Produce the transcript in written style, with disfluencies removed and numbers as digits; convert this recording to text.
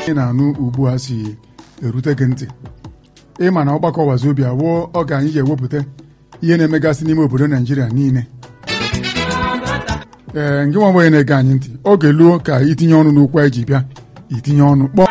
ị na-anụ ugbu a si erute gị ntị ịma na ọgbakọ Wazobia wụọ oge anyị ji ewepụta ihe na-emegasị n'ime obodo Naijiria niile. Ngị nwa onye na-ege anyị ntị oge luo ka itinye ọnụ n'okwu anyị ji bịa itinye ọnụ kpọọ